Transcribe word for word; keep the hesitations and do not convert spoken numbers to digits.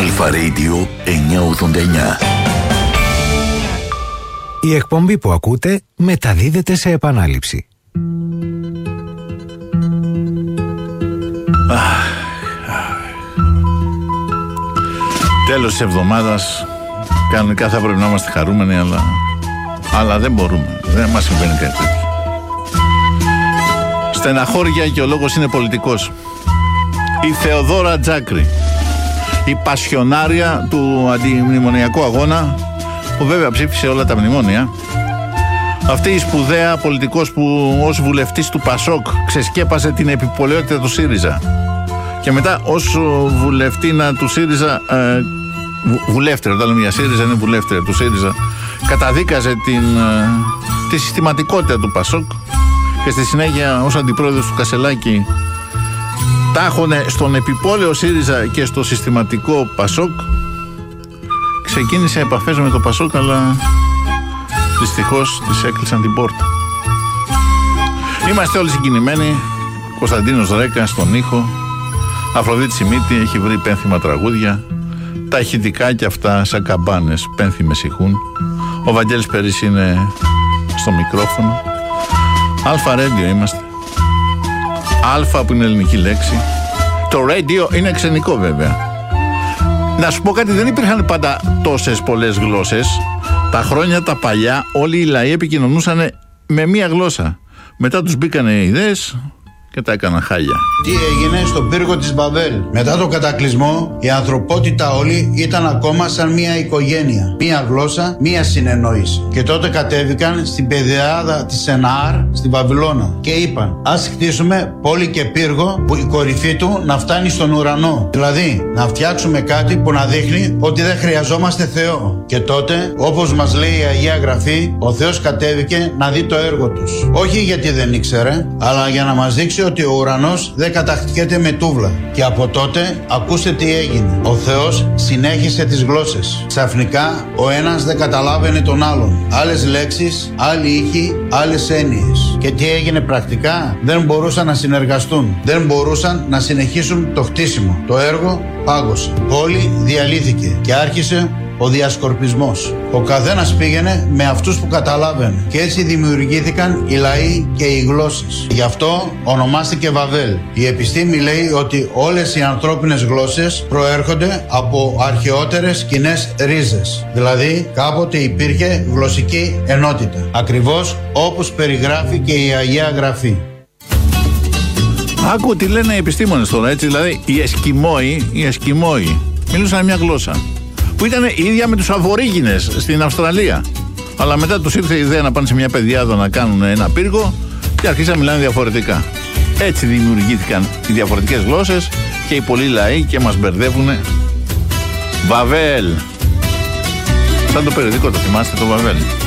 Αλφα Radio εννιακόσια ογδόντα εννιά. Η εκπομπή που ακούτε μεταδίδεται σε επανάληψη. Τέλος της εβδομάδας. Κανονικά θα πρέπει να είμαστε χαρούμενοι, αλλά, αλλά δεν μπορούμε. Δεν μας συμβαίνει κάτι τέτοιο. Στεναχώρια και ο λόγος είναι πολιτικός. Η Θεοδόρα Τζάκρη, η πασιονάρια του αντιμνημονιακού αγώνα, που βέβαια ψήφισε όλα τα μνημόνια. Αυτή η σπουδαία πολιτικός που ως βουλευτής του Πασόκ ξεσκέπασε την επιπολαιότητα του ΣΥΡΙΖΑ και μετά ως βουλευτήνα του ΣΥΡΙΖΑ, ε, βουλεύτρια, όταν λέμε για ΣΥΡΙΖΑ είναι βουλεύτρια του ΣΥΡΙΖΑ, καταδίκαζε την, ε, τη συστηματικότητα του Πασόκ και στη συνέχεια ως αντιπρόεδρος του Κασελάκη τάχωνε στον επιπόλαιο ΣΥΡΙΖΑ και στο συστηματικό Πασόκ. Ξεκίνησε επαφές με το Πασόκ, αλλά δυστυχώς της έκλεισαν την πόρτα. Είμαστε όλοι συγκινημένοι. Κωνσταντίνος Ρέκα στον ήχο, Αφροδίτη Σιμίτη έχει βρει πένθυμα τραγούδια. Τα ηχητικά και αυτά σαν καμπάνες πένθυμες ηχούν. Ο Βαγγέλης Περής είναι στο μικρόφωνο. Αλφα Radio είμαστε. Αλφα που είναι ελληνική λέξη. Το radio είναι ξενικό βέβαια. Να σου πω κάτι, δεν υπήρχαν πάντα τόσες πολλές γλώσσες. Τα χρόνια τα παλιά όλοι οι λαοί επικοινωνούσαν με μία γλώσσα. Μετά τους μπήκανε ιδέες και τα έκαναν χάλια. Τι έγινε στον πύργο της Μπαβέλ? Μετά το κατακλυσμό η ανθρωπότητα όλη ήταν ακόμα σαν μία οικογένεια. Μία γλώσσα, μία συνεννόηση. Και τότε κατέβηκαν στην πεδιάδα της Σεναάρ στη Βαβυλώνα και είπαν: ας χτίσουμε πόλη και πύργο που η κορυφή του να φτάνει στον ουρανό. Δηλαδή να φτιάξουμε κάτι που να δείχνει ότι δεν χρειαζόμαστε Θεό. Και τότε, όπως μας λέει η Αγία Γραφή, ο Θεός κατέβηκε να δει το έργο τους. Όχι γιατί δεν ήξερε, αλλά για να μας δείξει ότι ο ουρανός δεν κατακτιέται με τούβλα. Και από τότε ακούστε τι έγινε. Ο Θεός συνέχισε τις γλώσσες. Ξαφνικά ο ένας δεν καταλάβαινε τον άλλον. Άλλες λέξεις, άλλοι ήχοι, άλλες έννοιες. Και τι έγινε πρακτικά? Δεν μπορούσαν να συνεργαστούν. Δεν μπορούσαν να συνεχίσουν το χτίσιμο. Το έργο πάγωσε. Η πόλη διαλύθηκε και άρχισε ο διασκορπισμός. Ο καθένας πήγαινε με αυτούς που καταλάβαινε και έτσι δημιουργήθηκαν οι λαοί και οι γλώσσες. Γι' αυτό ονομάστηκε Βαβέλ. Η επιστήμη λέει ότι όλες οι ανθρώπινες γλώσσες προέρχονται από αρχαιότερες κοινές ρίζες. Δηλαδή κάποτε υπήρχε γλωσσική ενότητα. Ακριβώς όπως περιγράφει και η Αγία Γραφή. Άκου τι λένε οι επιστήμονες τώρα, έτσι, δηλαδή οι Εσκιμόοι, οι Εσκιμόοι μιλούσαν μια γλώσσα που ήταν η ίδια με τους Αβορίγινες στην Αυστραλία. Αλλά μετά τους ήρθε η ιδέα να πάνε σε μια πεδιάδα να κάνουν ένα πύργο και αρχίσαν να μιλάνε διαφορετικά. Έτσι δημιουργήθηκαν οι διαφορετικές γλώσσες και οι πολλοί λαοί και μας μπερδεύουνε. Βαβέλ. Σαν το περιοδικό, το θυμάστε το Βαβέλ?